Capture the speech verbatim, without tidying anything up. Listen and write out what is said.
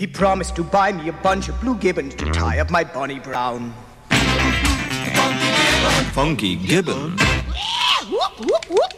He promised to buy me a bunch of blue gibbons to tie up my Bonnie Brown. Funky Gibbon. Whoop, whoop, whoop.